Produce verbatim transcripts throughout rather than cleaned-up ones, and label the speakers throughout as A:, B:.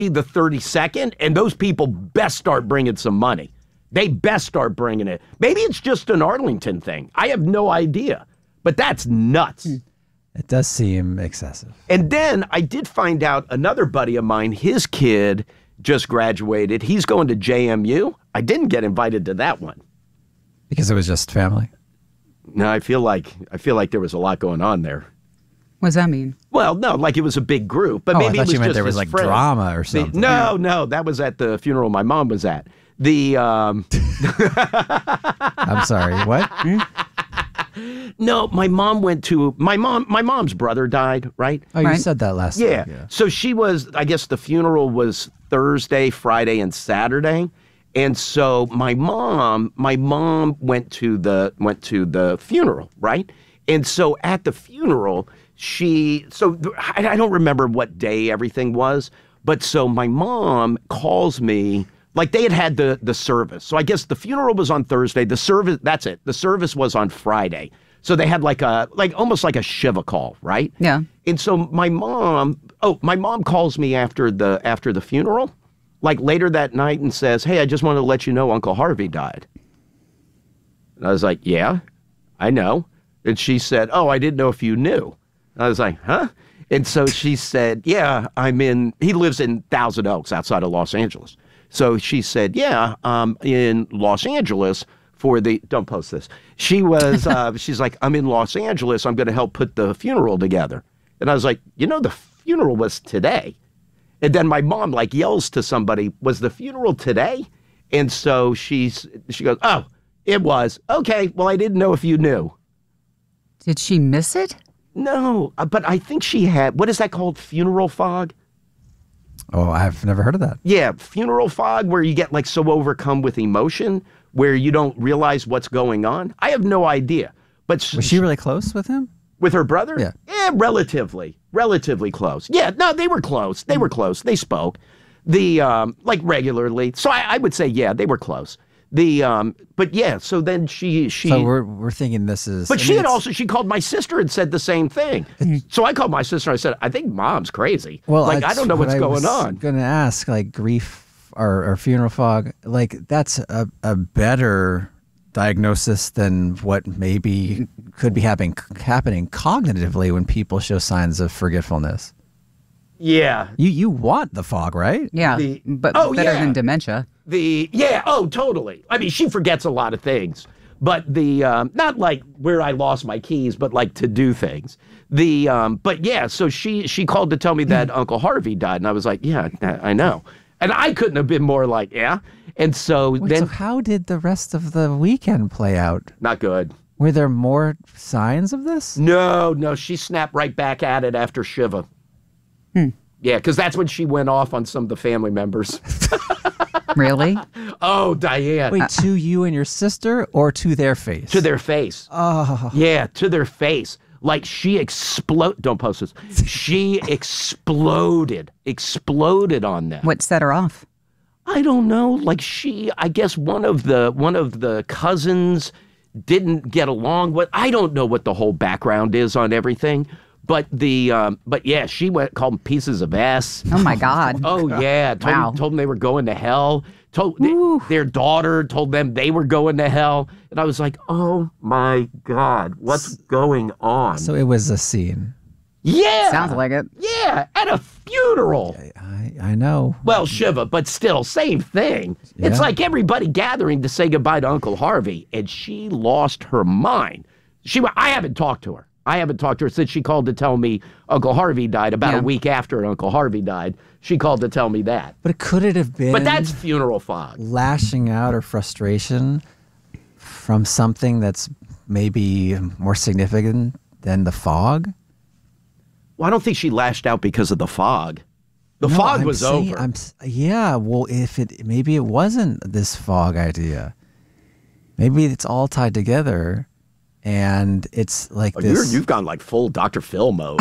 A: be the thirty-second, and those people best start bringing some money. They best start bringing it. Maybe it's just an Arlington thing. I have no idea. But that's nuts.
B: It does seem excessive.
A: And then I did find out another buddy of mine, his kid just graduated. He's going to J M U. I didn't get invited to that one.
B: Because it was just family?
A: No, I feel like I feel like there was a lot going on there.
C: What does that mean?
A: Well, no, like it was a big group. But
B: oh,
A: maybe
B: I thought
A: it was
B: you meant
A: just
B: there was
A: his
B: like
A: friends.
B: drama or something.
A: The, no, no, that was at the funeral my mom was at. The um
B: I'm sorry, what?
A: No, my mom went to my mom my mom's brother died, right?
B: Oh, you
C: Right.
B: said that last
A: Yeah.
B: week. Yeah.
A: So she was, I guess the funeral was Thursday, Friday, and Saturday. And so my mom, my mom went to the went to the funeral, right? And so at the funeral, she so I, I don't remember what day everything was, but so my mom calls me. Like they had had the the service. So I guess the funeral was on Thursday. The service, that's it. The service was on Friday. So they had like a, like almost like a Shiva call, right?
C: Yeah.
A: And so my mom, oh, my mom calls me after the after the funeral, like later that night and says, hey, I just wanted to let you know Uncle Harvey died. And I was like, yeah, I know. And she said, oh, I didn't know if you knew. I was like, huh? And so she said, yeah, I'm in, he lives in Thousand Oaks outside of Los Angeles. So she said, yeah, um, in Los Angeles for the, don't post this. She was, uh, she's like, I'm in Los Angeles. I'm going to help put the funeral together. And I was like, you know, the funeral was today. And then my mom like yells to somebody, was the funeral today? And so she's, she goes, oh, it was. Okay, well, I didn't know if you knew.
C: Did she miss it?
A: No, uh, but I think she had, what is that called? Funeral fog?
B: Oh, I've never heard of that.
A: Yeah, funeral fog, where you get like so overcome with emotion where you don't realize what's going on. I have no idea. But
B: Was she really close with him?
A: with her brother?
B: Yeah.
A: Yeah, relatively. Relatively close. Yeah, no, they were close. They were close. They spoke. The um like regularly. So I, I would say, yeah, they were close. The um but yeah, so then she she
B: So we're we're thinking this is.
A: But
B: I
A: she
B: mean,
A: had
B: it's-
A: also, she called my sister and said the same thing. So I called my sister and I said, I think mom's crazy.
B: Well,
A: like, I
B: that's
A: don't know
B: what
A: what's
B: I
A: going
B: was
A: on.
B: Going to ask, like grief or, or funeral fog, like that's a, a better diagnosis than what maybe could be happening happening cognitively when people show signs of forgetfulness.
A: Yeah.
B: You you want the fog, right?
C: Yeah,
A: The-
C: but
A: oh,
C: better
A: yeah.
C: than dementia.
A: The, yeah, oh, totally. I mean, she forgets a lot of things. But the, um, not like where I lost my keys, but like to do things. The, um, but yeah, so she, she called to tell me that Uncle Harvey died. And I was like, yeah, I know. And I couldn't have been more like, yeah. And so
B: Wait,
A: then,
B: so how did the rest of the weekend play out?
A: not good.
B: Were there more signs of this?
A: No, no, she snapped right back at it after Shiva. Yeah, because that's when she went off on some of the family members.
C: Really?
A: Oh, Diane.
B: Wait, to you and your sister or to their face?
A: To their face.
B: Oh.
A: Yeah, to their face. Like she explode. Don't post this. She exploded, exploded on them.
C: What set her off?
A: I don't know. Like she, I guess one of the one of the cousins didn't get along with. I don't know what the whole background is on everything. But the um, but yeah, she went called them pieces of ass.
C: Oh my God.
A: Oh yeah, told,
C: Wow.
A: told them they were going to hell. Told they, their daughter told them they were going to hell, and I was like, oh my God, what's going on?
B: So it was a scene.
A: yeah,
C: Sounds like it.
A: yeah, at a funeral.
B: I, I know.
A: Well, Shiva, but still, same thing. It's
B: Yeah.
A: like everybody gathering to say goodbye to Uncle Harvey, and she lost her mind. She, wa- I haven't talked to her. I haven't talked to her since she called to tell me Uncle Harvey died. About
C: Yeah.
A: a week after Uncle Harvey died, she called to tell me that.
B: But could it have been
A: But that's funeral fog.
B: lashing out or frustration from something that's maybe more significant than the fog?
A: Well, I don't think she lashed out because of the fog. The
B: No,
A: fog
B: I'm
A: was
B: saying-
A: over.
B: I'm, s- yeah, well, if it maybe it wasn't this fog idea. Maybe it's all tied together, and it's like
A: Oh, you're,
B: this.
A: you've gone like full Doctor Phil mode.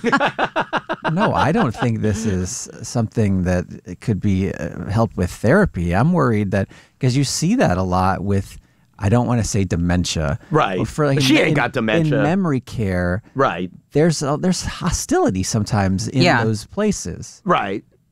B: No, I don't think this is something that it could be uh, helped with therapy. I'm worried that because you see that a lot with, I don't want to say dementia,
A: Right.
B: but for like
A: She
B: in-
A: ain't got dementia.
B: In memory care,
A: Right.
B: there's uh, there's hostility sometimes in
C: Yeah.
B: those places.
A: Right.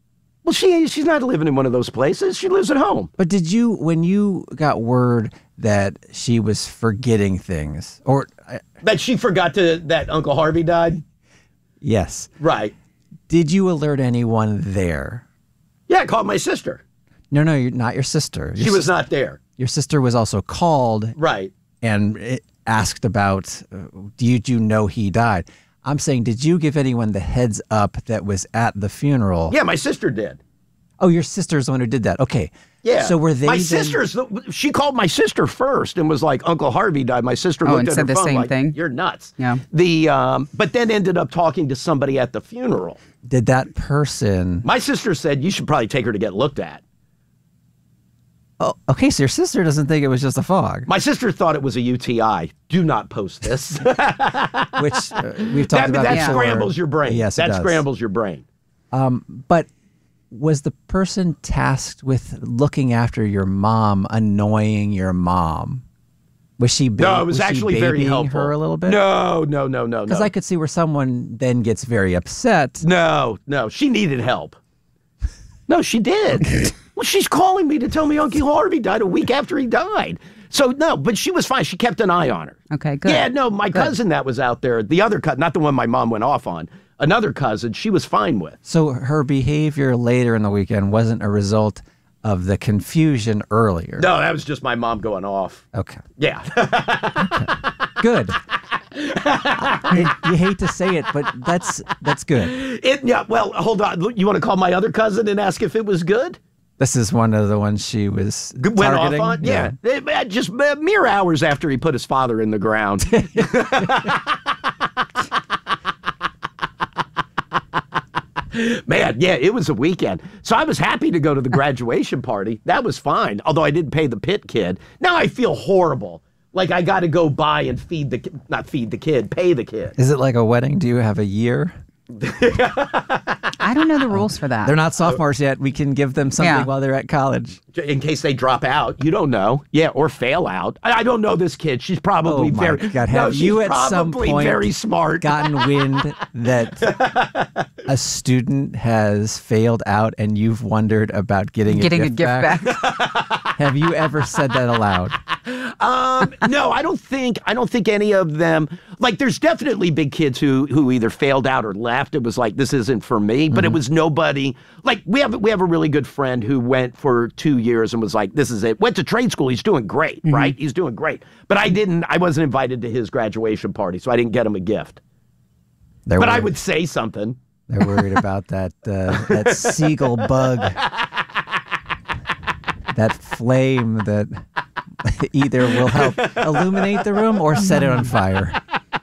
A: Well, she she's not living in one of those places. She lives at home.
B: But did you, when you got word that she was forgetting things, or uh,
A: That she forgot to that Uncle Harvey died?
B: yes,
A: Right.
B: did you alert anyone there?
A: Yeah, I called my sister.
B: No, no, you're not your sister. Your
A: She was
B: sis-
A: not there.
B: Your sister was also called
A: Right.
B: and it asked about, uh, did you know he died? I'm saying, did you give anyone the heads up that was at the funeral?
A: Yeah, my sister did.
B: Oh, your sister's the one who did that. Okay.
A: Yeah.
B: So were they
A: My
B: then-
A: sister's, the- she called my sister first and was like, Uncle Harvey died. My sister
C: Oh,
A: looked
C: and
A: at
C: said
A: her
C: the
A: phone
C: same
A: like,
C: thing?
A: you're nuts.
C: Yeah.
A: The, um, but then ended up talking to somebody at the funeral.
B: Did that person?
A: My sister said, you should probably take her to get looked at.
B: Oh, okay. So your sister doesn't think it was just a fog,
A: My sister thought it was a U T I. Do not post this.
B: which uh, we've talked
A: that
B: about
A: that
B: before.
A: scrambles your brain.
B: Yes, it
A: that
B: does.
A: scrambles your brain.
B: But was the person tasked with looking after your mom, annoying your mom? Was she? Ba-
A: No, it was,
B: she
A: actually very
B: babying
A: helpful.
B: her a little bit.
A: No, no, no, no,
B: Because
A: no.
B: I could see where someone then gets very upset.
A: No, no, she needed help. No, she did. Well, she's calling me to tell me Uncle Harvey died a week after he died. So, no, but she was fine. She kept an eye on her.
C: Okay, good.
A: Yeah, no, my
C: Good.
A: cousin that was out there, the other cousin, not the one my mom went off on, another cousin, she was fine with.
B: So her behavior later in the weekend wasn't a result of the confusion earlier.
A: No, that was just my mom going off.
B: Okay.
A: Yeah.
B: Good. It- you hate to say it, but that's that's good.
A: it, yeah, well, hold on. You want to call my other cousin and ask if it was good?
B: This is one of the ones she was
A: Went
B: targeting?
A: off on? Yeah. It- it just uh, mere hours after he put his father in the ground. Man, yeah, it was a weekend. So I was happy to go to the graduation party. That was fine, although I didn't pay the pit kid. Now I feel horrible. Like I got to go buy and feed the, ki- not feed the kid, pay the kid.
B: Is it like a wedding? Do you have a year?
C: I don't know the rules for that.
B: They're not sophomores yet. We can give them something
C: Yeah.
B: while they're at college.
A: In case they drop out. You don't know. Yeah, or fail out. I, I don't know this kid. She's probably
B: Oh my
A: very,
B: God!
A: no,
B: Have
A: she's
B: you at some
A: probably
B: point
A: very smart.
B: gotten wind that a student has failed out and you've wondered about getting a
C: Getting
B: gift
C: a gift back.
B: Have you ever said that aloud?
A: Um, no, I don't think I don't think any of them. Like, there's definitely big kids who who either failed out or left. It was like, this isn't for me. But it was nobody. Like, we have we have a really good friend who went for two years and was like, this is it. Went to trade school. He's doing great, right? He's doing great. But I didn't. I wasn't invited to his graduation party, so I didn't get him a gift.
B: They're
A: But I
B: worried,
A: would say something.
B: They're worried about that uh, that seagull bug, that flame that either will help illuminate the room or set it on fire.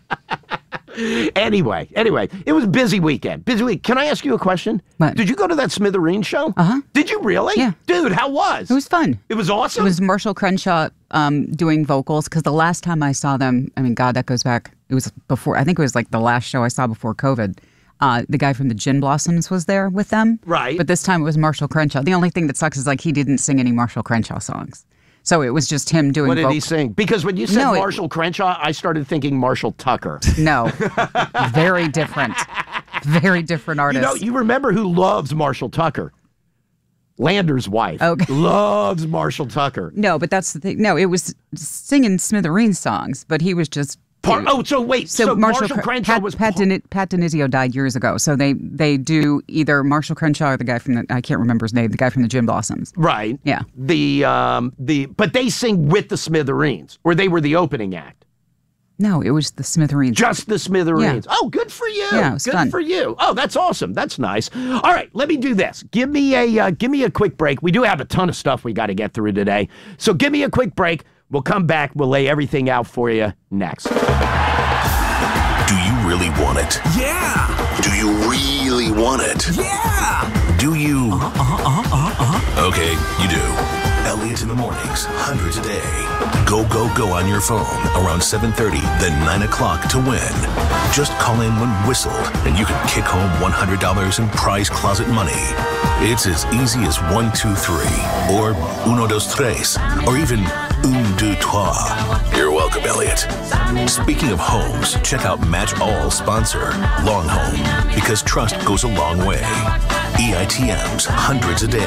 A: Anyway, anyway, it was a busy weekend. Busy week. Can I ask you a question?
C: What?
A: Did you go to that Smithereen show?
C: Uh-huh.
A: Did you really?
C: Yeah.
A: Dude, how was?
C: It was fun.
A: It was awesome.
C: It was Marshall Crenshaw um, doing vocals because the last time I saw them, I mean, God, that goes back. It was before. I think it was like the last show I saw before COVID. Uh, the guy from the Gin Blossoms was there with them.
A: Right.
C: But this time it was Marshall Crenshaw. The only thing that sucks is like he didn't sing any Marshall Crenshaw songs. So it was just him doing
A: What did
C: voc-
A: he sing? Because when you said
C: No, it-
A: Marshall Crenshaw, I started thinking Marshall Tucker.
C: No. Very different. Very different
A: You
C: artist.
A: know, you remember who loves Marshall Tucker? Lander's wife.
C: Okay.
A: Loves Marshall Tucker.
C: no, but that's the thing. No, it was singing Smithereen songs, but he was just.
A: Par- oh, so wait. So, Marshall,
C: Cr-
A: Crenshaw
C: Pat,
A: was
C: Pat,
A: par-
C: Dini- Pat Denizio died years ago, so they they do either Marshall Crenshaw or the guy from the I can't remember his name, the guy from the Gin Blossoms.
A: right.
C: Yeah.
A: The um the but they sing with the Smithereens, or they were the opening act.
C: No, it was the Smithereens.
A: Just the Smithereens.
C: Yeah.
A: Oh, good for you.
C: Yeah, it was
A: good
C: fun.
A: for you. Oh, that's awesome. That's nice. All right, let me do this. Give me a uh, give me a quick break. We do have a ton of stuff we got to get through today. So give me a quick break. We'll come back. We'll lay everything out for you next.
D: Do you really want it?
E: Yeah!
D: Do you really want it?
E: Yeah!
D: Do you?
E: Uh-huh, uh-huh, uh-huh.
D: Okay, you do. Elliot in the mornings, hundreds a day. Go, go, go on your phone around seven thirty, then nine o'clock to win. Just call in when whistled, and you can kick home one hundred dollars in prize closet money. It's as easy as one, two, three, or uno, dos, tres, or even un, deux, trois. You're welcome, Elliot. Speaking of homes, check out Match All sponsor, Long Home, because trust goes a long way. E I T M's Hundreds a Day.